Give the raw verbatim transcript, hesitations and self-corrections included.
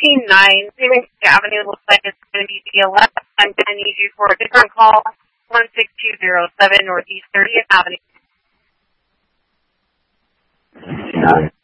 fifteen nine Savings Avenue looks like it's going to be via left. I'm going to need you for a different call, one six two zero seven Northeast thirtieth Avenue.